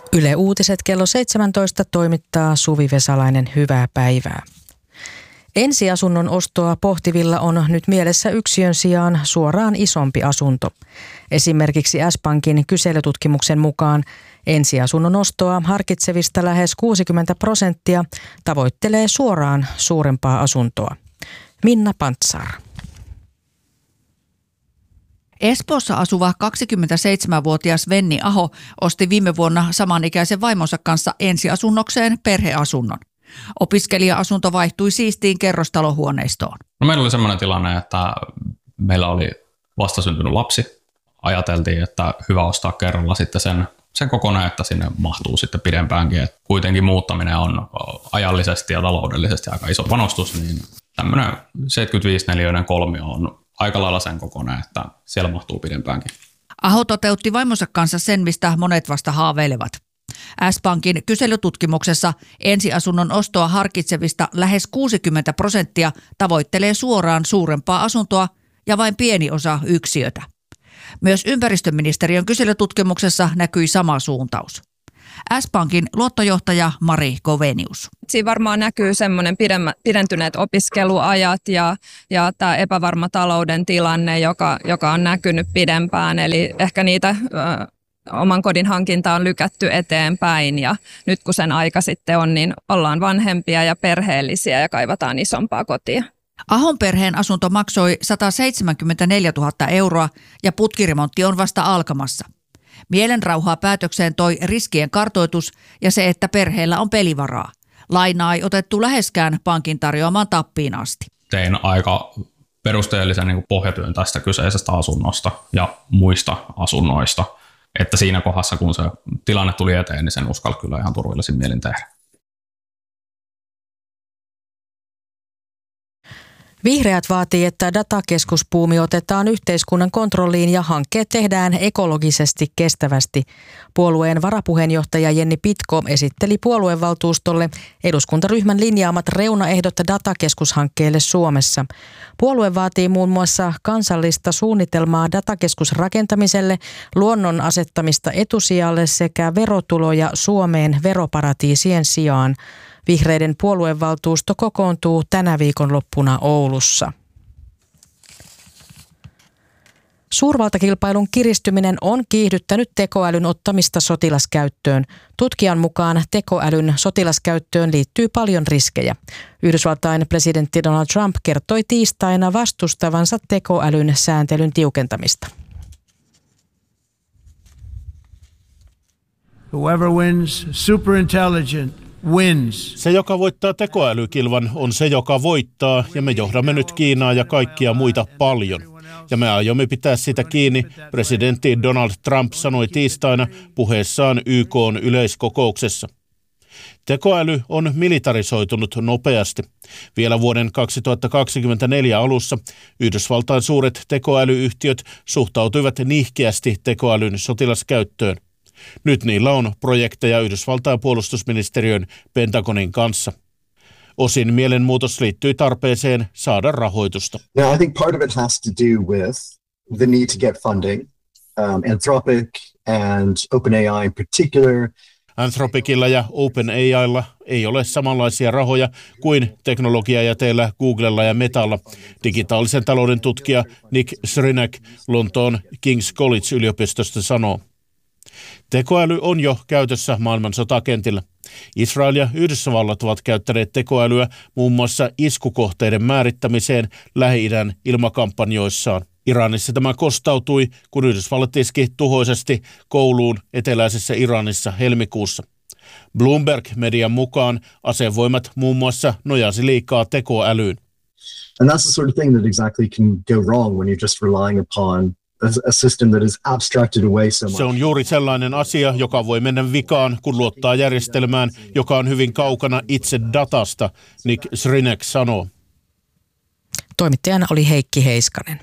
Yle Uutiset kello 17 toimittaa Suvi Vesalainen. Hyvää päivää. Ensiasunnon ostoa pohtivilla on nyt mielessä yksiön sijaan suoraan isompi asunto. Esimerkiksi S-Pankin kyselytutkimuksen mukaan ensiasunnon ostoa harkitsevista lähes 60% tavoittelee suoraan suurempaa asuntoa. Minna Pantsar. Espoossa asuva 27-vuotias Venni Aho osti viime vuonna samanikäisen vaimonsa kanssa ensiasunnokseen perheasunnon. Opiskelija-asunto vaihtui siistiin kerrostalohuoneistoon. No meillä oli sellainen tilanne, että meillä oli vastasyntynyt lapsi. Ajateltiin, että hyvä ostaa kerralla sitten sen kokonaan, että sinne mahtuu sitten pidempäänkin. Et kuitenkin muuttaminen on ajallisesti ja taloudellisesti aika iso panostus, niin tämmöinen 75-neliöinen kolmio on aika lailla sen kokonaan, että siellä mahtuu pidempäänkin. Aho toteutti vaimonsa kanssa sen, mistä monet vasta haaveilevat. S-Pankin kyselytutkimuksessa ensiasunnon ostoa harkitsevista lähes 60% tavoittelee suoraan suurempaa asuntoa ja vain pieni osa yksiötä. Myös ympäristöministeriön kyselytutkimuksessa näkyi sama suuntaus. S-Pankin luottojohtaja Mari Kovenius. Siinä varmaan näkyy semmoinen pidentyneet opiskeluajat ja tämä epävarma talouden tilanne, joka on näkynyt pidempään. Eli ehkä niitä oman kodin hankinta on lykätty eteenpäin ja nyt kun sen aika sitten on, niin ollaan vanhempia ja perheellisiä ja kaivataan isompaa kotia. Ahon perheen asunto maksoi 174 000 euroa ja putkiremontti on vasta alkamassa. Mielenrauhaa päätökseen toi riskien kartoitus ja se, että perheellä on pelivaraa. Lainaa ei otettu läheskään pankin tarjoamaan tappiin asti. Tein aika perusteellisen pohjatyön tästä kyseisestä asunnosta ja muista asunnoista, että siinä kohdassa kun se tilanne tuli eteen, niin sen uskalsi kyllä ihan turvallisin mielin tehdä. Vihreät vaatii, että datakeskusbuumi otetaan yhteiskunnan kontrolliin ja hankkeet tehdään ekologisesti kestävästi. Puolueen varapuheenjohtaja Jenni Pitko esitteli puoluevaltuustolle eduskuntaryhmän linjaamat reunaehdot datakeskushankkeelle Suomessa. Puolue vaatii muun muassa kansallista suunnitelmaa datakeskusrakentamiselle, luonnon asettamista etusijalle sekä verotuloja Suomeen veroparatiisien sijaan. Vihreiden puoluevaltuusto kokoontuu tänä viikonloppuna Oulussa. Suurvaltakilpailun kiristyminen on kiihdyttänyt tekoälyn ottamista sotilaskäyttöön. Tutkijan mukaan tekoälyn sotilaskäyttöön liittyy paljon riskejä. Yhdysvaltain presidentti Donald Trump kertoi tiistaina vastustavansa tekoälyn sääntelyn tiukentamista. Whoever wins superintelligent wins. Se, joka voittaa tekoälykilvan, on se, joka voittaa, ja me johdamme nyt Kiinaa ja kaikkia muita paljon. Ja me aiomme pitää sitä kiinni, presidentti Donald Trump sanoi tiistaina puheessaan YK:n yleiskokouksessa. Tekoäly on militarisoitunut nopeasti. Vielä vuoden 2024 alussa Yhdysvaltain suuret tekoälyyhtiöt suhtautuivat nihkeästi tekoälyn sotilaskäyttöön. Nyt niillä on projekteja Yhdysvaltain puolustusministeriön Pentagonin kanssa. Osin mielenmuutos liittyy tarpeeseen saada rahoitusta. Now, I think part of it has to do with the need to get funding. Anthropic and OpenAI in particular. Anthropicilla ja OpenAIlla ei ole samanlaisia rahoja kuin teknologiajäteillä Googlella ja Metalla, digitaalisen talouden tutkija Nick Srinac Lontoon King's College-yliopistosta sanoo. Tekoäly on jo käytössä maailman sotakentillä. Israel ja Yhdysvallat ovat käyttäneet tekoälyä muun muassa iskukohteiden määrittämiseen Lähi-idän ilmakampanjoissaan. Iranissa tämä kostautui, kun Yhdysvallat iski tuhoisesti kouluun eteläisessä Iranissa helmikuussa. Bloomberg-median mukaan asevoimat muun muassa nojasi liikaa tekoälyyn. And that's the sort of thing that exactly can go wrong when you're just relying upon a system that is abstracted away so much. Se on juuri sellainen asia, joka voi mennä vikaan, kun luottaa järjestelmään, joka on hyvin kaukana itse datasta, Nick Srinac sanoo. Toimittajana oli Heikki Heiskanen.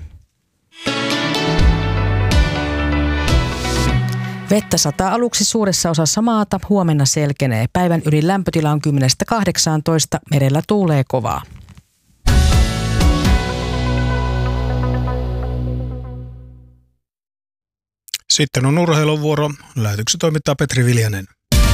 Vettä sataa aluksi suuressa osassa maata, huomenna selkenee. Päivän ylin lämpötila on 10–18, merellä tuulee kovaa. Sitten on urheiluvuoro. Lähetyksen toimittaa Petri Viljanen.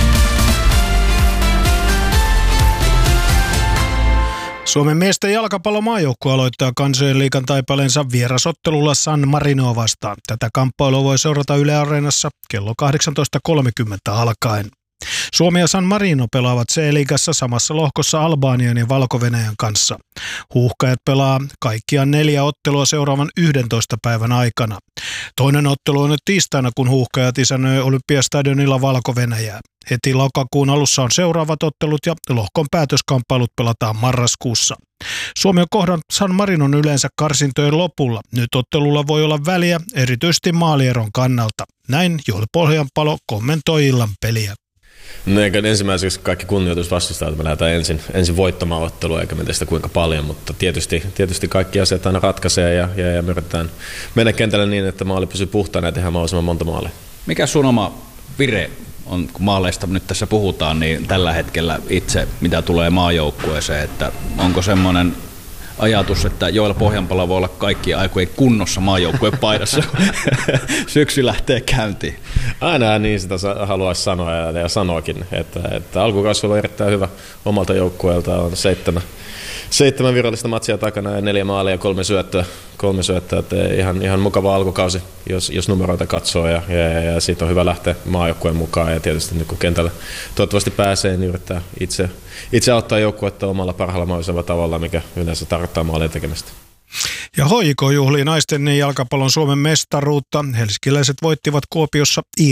Suomen miesten jalkapallomaajoukkue aloittaa kansojen liigan taipaleensa vierasottelulla San Marinoa vastaan. Tätä kamppailua voi seurata Yle Areenassa kello 18.30 alkaen. Suomi ja San Marino pelaavat C-liigassa samassa lohkossa Albanian ja Valko-Venäjän kanssa. Huuhkajat pelaa kaikkiaan 4 ottelua seuraavan 11 päivän aikana. Toinen ottelu on nyt tiistaina, kun Huuhkajat isännöi Olympiastadionilla Valko-Venäjää. Heti lokakuun alussa on seuraavat ottelut ja lohkon päätöskamppailut pelataan marraskuussa. Suomi on kohdannut San Marinon yleensä karsintojen lopulla. Nyt ottelulla voi olla väliä, erityisesti maalieron kannalta. Näin Joel Pohjanpalo kommentoi illan peliä. No eikä ensimmäiseksi kaikki kunnioitus vastustaa, että me lähdetään ensin voittamaan ottelua, eikä me teistä kuinka paljon, mutta tietysti kaikki asiat aina ratkaisee ja me yritetään mennä kentälle niin, että maali pysyy puhtaana ja tehdään mahdollisimman monta maalia. Mikä sun oma vire on, kun maaleista nyt tässä puhutaan, niin tällä hetkellä itse, mitä tulee maajoukkueeseen, että onko semmoinen ajatus, että Joel Pohjanpalo voi olla kaikkien aikojen kunnossa maajoukkueen paidassa, syksy lähtee käyntiin? Aina niin sitä haluaisi sanoa ja sanoakin, että alkukausi on erittäin hyvä omalta joukkueelta, on 7 virallista matsia takana ja 4 maalia ja 3 syöttöä, että ihan mukava alkukausi, jos numeroita katsoo ja siitä on hyvä lähteä maajoukkueen mukaan ja tietysti nyt kun kentällä toivottavasti pääsee, niin yrittää itse auttaa joukkuetta omalla parhaalla mahdollisella tavalla, mikä yleensä tarkoittaa maalien tekemistä. Ja HJK juhlii naisten jalkapallon Suomen mestaruutta. Helsinkiläiset voittivat Kuopiossa